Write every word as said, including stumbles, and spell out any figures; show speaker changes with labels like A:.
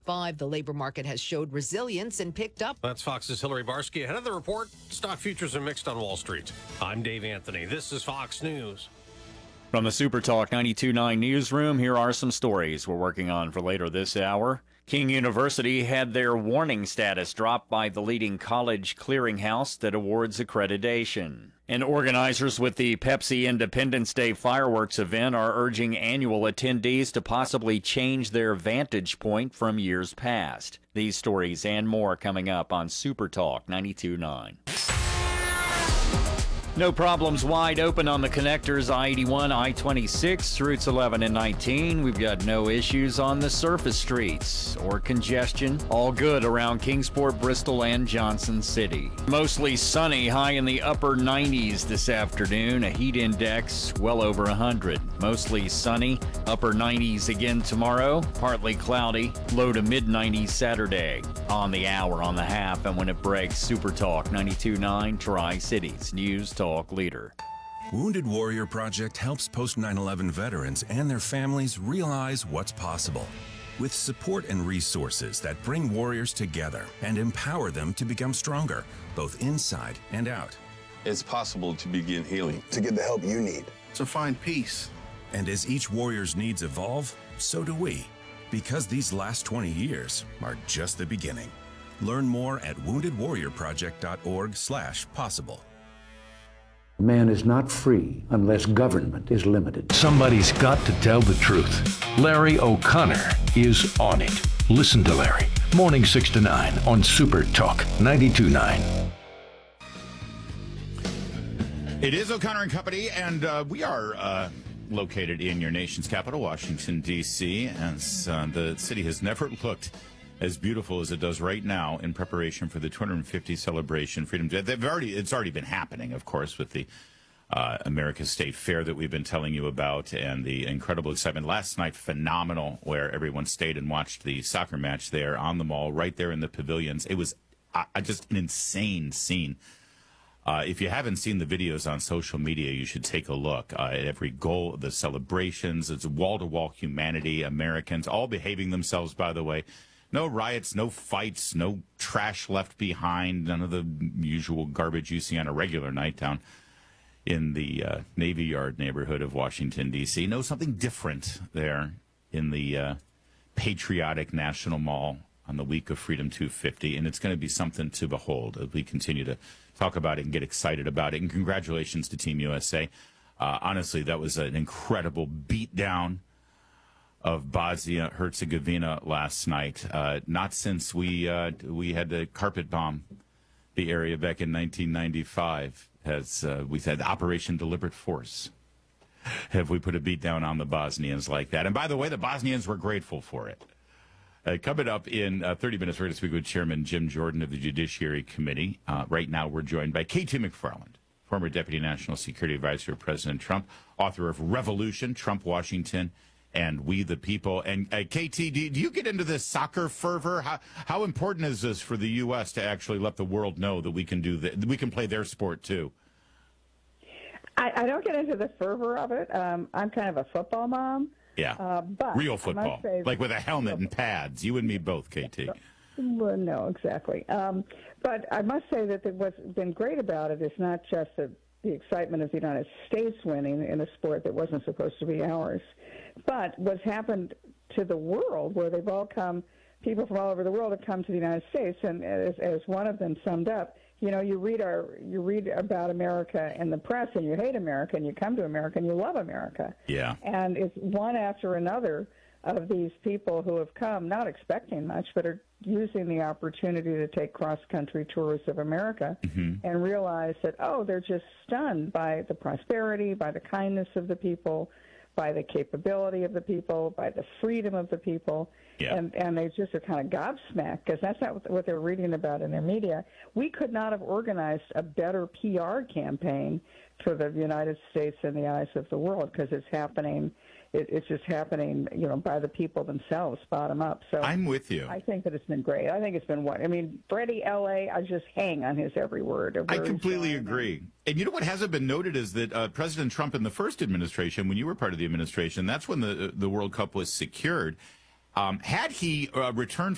A: twenty-five. The labor market has showed resilience and picked up.
B: That's Fox's Hillary Barsky. Ahead of the report, stock futures are mixed on Wall Street. I'm Dave Anthony. This is Fox News.
C: From the Super Talk ninety-two point nine newsroom, here are some stories we're working on for later this hour. King University had their warning status dropped by the leading college clearinghouse that awards accreditation. And organizers with the Pepsi Independence Day fireworks event are urging annual attendees to possibly change their vantage point from years past. These stories and more coming up on Super Talk ninety-two point nine. No problems wide open on the connectors I eighty-one, I twenty-six, routes eleven and nineteen. We've got no issues on the surface streets or congestion. All good around Kingsport, Bristol, and Johnson City. Mostly sunny, high in the upper nineties this afternoon. A heat index well over one hundred. Mostly sunny, upper nineties again tomorrow. Partly cloudy, low to mid nineties Saturday. On the hour, on the half, and when it breaks, Super Talk ninety-two point nine, Tri-Cities News Talk leader.
D: Wounded Warrior Project helps post nine eleven veterans and their families realize what's possible. With support and resources that bring warriors together and empower them to become stronger, both inside and out.
E: It's possible to begin healing.
F: To get the help you need.
E: To find peace.
D: And as each warrior's needs evolve, so do we. Because these last twenty years are just the beginning. Learn more at wounded warrior project dot org slash possible.
G: Man is not free unless government is limited.
H: Somebody's got to tell the truth. Larry O'Connor is on it. Listen to Larry. Morning six to nine on Super Talk ninety-two point nine.
I: It is O'Connor and Company, and uh, we are uh, located in your nation's capital, Washington, D C, as uh, the city has never looked as beautiful as it does right now in preparation for the two hundred fiftieth celebration, Freedom Day. They've already, it's already been happening, of course, with the uh, America's State Fair that we've been telling you about and the incredible excitement. Last night, phenomenal, where everyone stayed and watched the soccer match there on the mall, right there in the pavilions. It was uh, just an insane scene. Uh, if you haven't seen the videos on social media, you should take a look uh, at every goal, the celebrations. It's wall-to-wall humanity, Americans, all behaving themselves, by the way. No riots, no fights, no trash left behind, none of the usual garbage you see on a regular night down in the uh, Navy Yard neighborhood of Washington, D C. No, something different there in the uh, patriotic National Mall on the week of Freedom two fifty, and it's going to be something to behold as we continue to talk about it and get excited about it. And congratulations to Team U S A. Uh, honestly, that was an incredible beatdown of Bosnia-Herzegovina last night. Uh, not since we uh, we had to carpet bomb the area back in nineteen ninety-five. Has uh, we said Operation Deliberate Force? Have we put a beat down on the Bosnians like that? And by the way, the Bosnians were grateful for it. Uh, coming up in uh, thirty minutes, we're going to speak with Chairman Jim Jordan of the Judiciary Committee. Uh, right now, we're joined by K T McFarland, former Deputy National Security Advisor of President Trump, author of Revolution, Trump, Washington, and We the People. And uh, K T, do, do you get into this soccer fervor? How how important is this for the U S to actually let the world know that we can do that, we can play their sport too?
J: I, I don't get into the fervor of it. Um, I'm kind of a football mom.
I: Yeah,
J: uh, but
I: real football,
J: say,
I: like with a helmet and pads. You and me both, K T.
J: Well, no, exactly. Um, but I must say that what's been great about it is not just the, the excitement of the United States winning in a sport that wasn't supposed to be ours, but what's happened to the world, where they've all come, people from all over the world have come to the United States, and as, as one of them summed up, you know, you read our, you read about America in the press, and you hate America, and you come to America, and you love America.
I: Yeah.
J: And it's one after another of these people who have come, not expecting much, but are using the opportunity to take cross-country tours of America mm-hmm. and realize that, oh, they're just stunned by the prosperity, by the kindness of the people, by the capability of the people, by the freedom of the people. Yeah. And, and they just are kind of gobsmacked, because that's not what they're reading about in their media. We could not have organized a better P R campaign for the United States in the eyes of the world, because it's happening. It, it's just happening, you know, by the people themselves, bottom up. So
I: I'm with you.
J: I think that it's been great. I think it's been what I mean. Freddie L A, I just hang on his every word.
I: I completely agree. And you know what hasn't been noted is that uh, President Trump in the first administration, when you were part of the administration, that's when the the World Cup was secured. Um, had he uh, returned